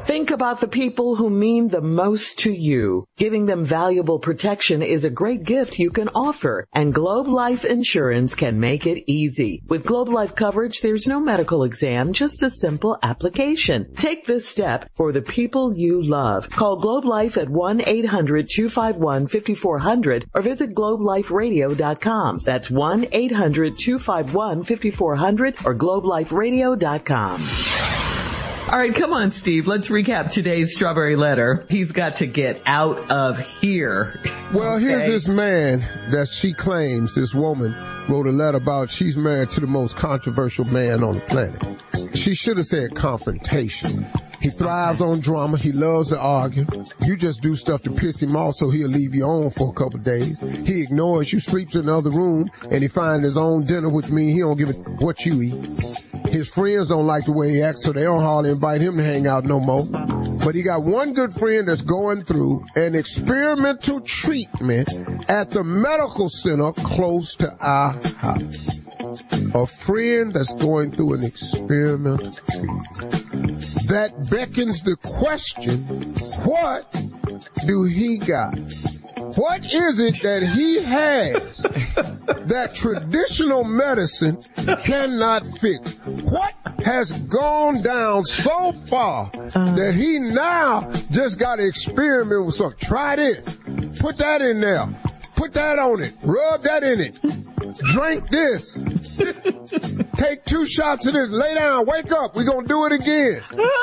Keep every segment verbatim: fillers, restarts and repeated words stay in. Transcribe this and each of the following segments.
Think about the people who mean the most to you. Giving them valuable protection is a great gift you can offer, and Globe Life Insurance can make it easy. With Globe Life coverage, there's no medical exam, just a simple application. Take this step for the people you love. Call Globe Life at one eight hundred two five one five four zero zero or visit globe life radio dot com. That's one eight hundred two five one five four zero zero or globe life radio dot com. All right, come on, Steve. Let's recap today's Strawberry Letter. He's got to get out of here. Well, okay. Here's this man that she claims, this woman, wrote a letter about she's married to the most controversial man on the planet. She should have said confrontation. He thrives on drama. He loves to argue. You just do stuff to piss him off so he'll leave you on for a couple of days. He ignores you, sleeps in another room, and he finds his own dinner, which means he don't give a what you eat. His friends don't like the way he acts, so they don't hardly invite him to hang out no more. But he got one good friend that's going through an experimental treatment at the medical center close to our house. A friend that's going through an experimental treatment. That beckons the question, what do he got? What is it that he has that traditional medicine cannot fix? What has gone down so far that he now just got to experiment with something? Try this. Put that in there. Put that on it. Rub that in it. Drink this. Take two shots of this. Lay down. Wake up. We're going to do it again.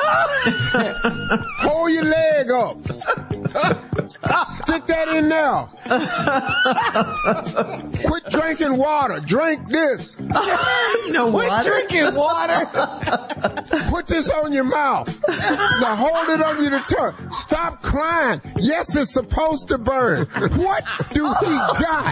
Hold your leg up. Stick that in now. Quit drinking water. Drink this. No Quit water. drinking water. Put this on your mouth. Now hold it on your tongue. Stop crying. Yes, it's supposed to burn. What do he got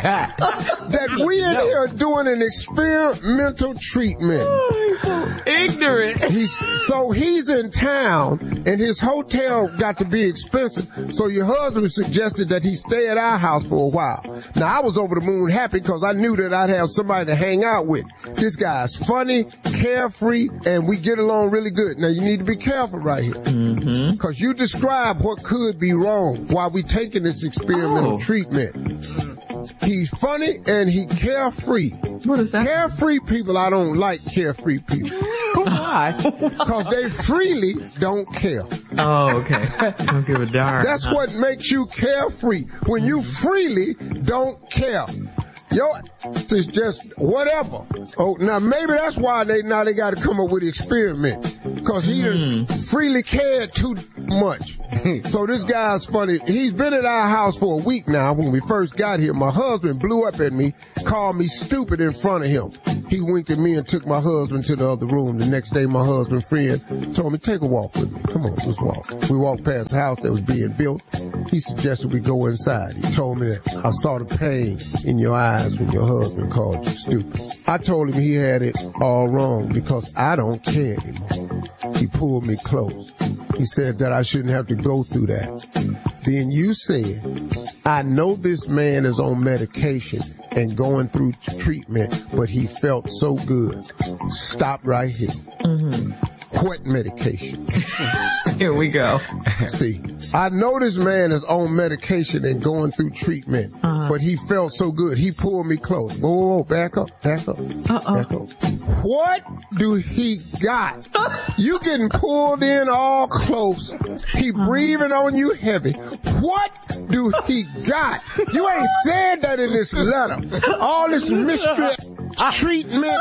that we in here doing an experimental treatment? Oh, he's so ignorant. He's, so he's in town, and his hotel got to be expensive, so your husband suggested that he stay at our house for a while. Now, I was over the moon happy because I knew that I'd have somebody to hang out with. This guy's funny, carefree, and we get along really good. Now, you need to be careful right here, because mm-hmm. you describe what could be wrong while we taking this experimental oh. treatment. He's funny and he carefree. What is that? Carefree people, I don't like carefree people. Why? Because they freely don't care. Oh, okay. Don't give a darn. That's what makes you carefree. When you freely don't care. Yo, it's just whatever. Oh, now maybe that's why they now they got to come up with the experiment, because he mm. done freely cared too much. So this guy's funny. He's been at our house for a week now. When we first got here, my husband blew up at me, called me stupid in front of him. He winked at me and took my husband to the other room. The next day, my husband's friend told me, take a walk with me. Come on, let's walk. We walked past the house that was being built. He suggested we go inside. He told me that I saw the pain in your eyes when your husband called you stupid. I told him he had it all wrong because I don't care anymore. He pulled me close. He said that I shouldn't have to go through that. Then you said, I know this man is on medication and going through treatment, but he felt so good. Stop right here. Mm-hmm. What medication? Here we go. See, I know this man is on medication and going through treatment, uh-huh. but he felt so good. He pulled me close. Whoa, whoa, whoa, back up, back up, Uh-oh. back up. What do he got? You getting pulled in all close. He breathing on you heavy. What do he got? You ain't said that in this letter. All this mystery treatment,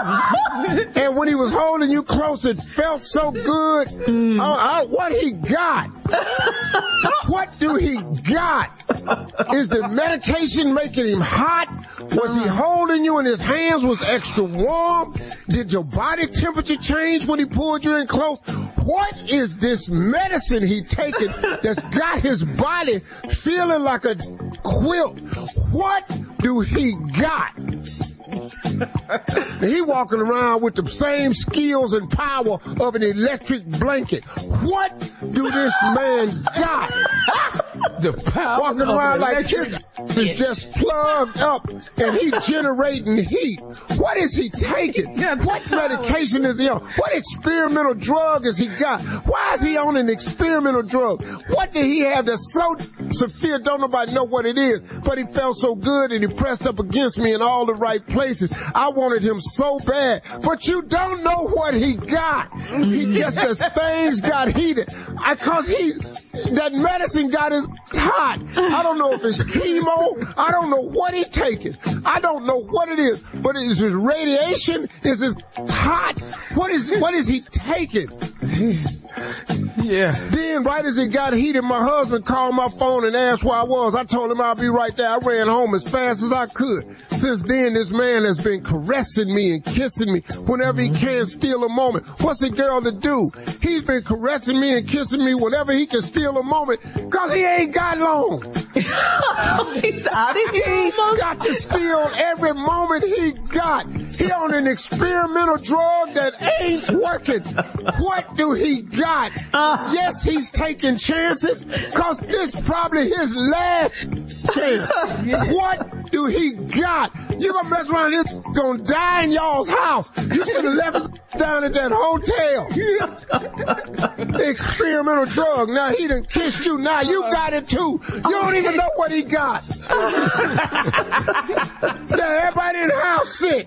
and when he was holding you close, it felt so good. Mm. Oh, oh, what he got? What do he got? Is the medication making him hot? Was he holding you and his hands was extra warm? Did your body temperature change when he pulled you in close? What is this medicine he taking that's got his body feeling like a quilt? What do he got? He walking around with the same skills and power of an electric blanket. What do this man got? The power walking around like his is just plugged up and he generating heat. What is he taking? What medication is he on? What experimental drug has he got? Why is he on an experimental drug? What did he have that's so severe? Don't nobody know what it is, but he felt so good and he pressed up against me in all the right places. I wanted him so bad, but you don't know what he got. He just, as things got heated, I, cause he, that medicine got his hot. I don't know if it's chemo. I don't know what he's taking. I don't know what it is, but is it radiation? Is it hot? What is, what is he taking? Yeah. Then right as it got heated, my husband called my phone and asked where I was. I told him I'll be right there. I ran home as fast as I could. Since then, this man has been caressing me and kissing me whenever he can steal a moment. What's a girl to do? He's been caressing me and kissing me whenever he can steal a moment, cause he ain't got long. He's out of here. He got to steal every moment he got. He on an experimental drug that ain't working. What do he got? Uh, yes, he's taking chances, cause this probably his last chance. What do he got? You gonna mess around, this gonna die in y'all's house. You should have left us down at that hotel. Experimental drug. Now he done kissed you. Now you got it too. You don't even know what he got. Now everybody in the house sick.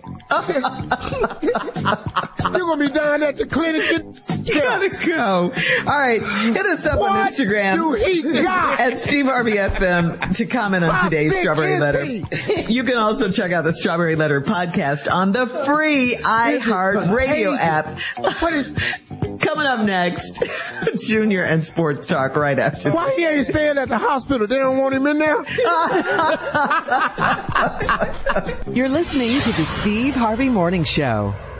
You're gonna be down at the clinic. You gotta go. All right, hit us up what on Instagram do he got? at Steve Harvey F M to comment on How today's sick Strawberry is Letter. he? You can also check out the Strawberry Letter podcast on the free iHeartRadio app. What is coming up next? Junior and Sports Talk right after. Why he ain't staying at the hospital? They don't want him in there? You're listening to the Steve Harvey Morning Show.